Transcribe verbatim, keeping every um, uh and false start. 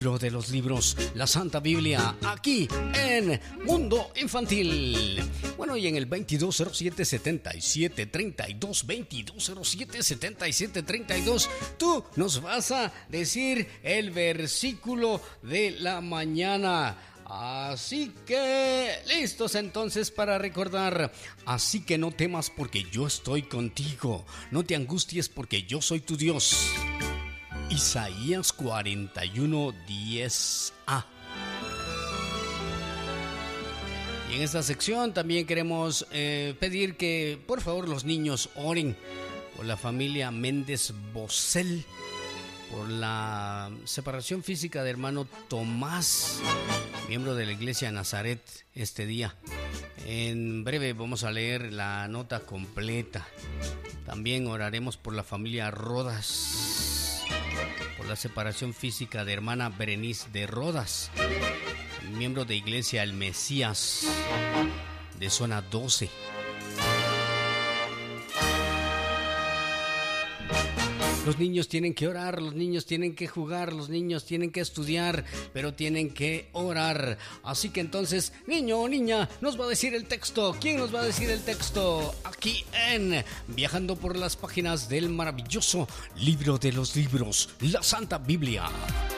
Libro de los libros, la Santa Biblia, aquí en Mundo Infantil. Bueno, y en el veintidós cero siete setenta y siete treinta y dos, veintidós cero siete setenta y siete treinta y dos, tú nos vas a decir el versículo de la mañana. Así que listos entonces para recordar. Así que no temas porque yo estoy contigo. No te angusties porque yo soy tu Dios. Isaías cuarenta y uno, diez a. Y en esta sección también queremos eh, pedir que por favor los niños oren por la familia Méndez Bosel, por la separación física de hermano Tomás, miembro de la iglesia Nazaret, este día. En breve vamos a leer la nota completa. También oraremos por la familia Rodas, por la separación física de hermana Berenice de Rodas, miembro de iglesia El Mesías, de zona doce. Los niños tienen que orar, los niños tienen que jugar, los niños tienen que estudiar, pero tienen que orar. Así que entonces, niño o niña, nos va a decir el texto. ¿Quién nos va a decir el texto? Aquí en Viajando por las páginas del maravilloso Libro de los Libros, la Santa Biblia.